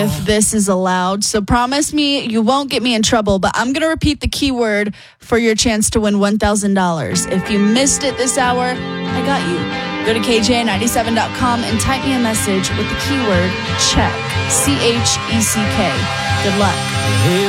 if this is allowed. So promise me you won't get me in trouble, but I'm going to repeat the keyword for your chance to win $1,000. If you missed it this hour, I got you. Go to KJ97.com and type me a message with the keyword CHECK. CHECK. Good luck.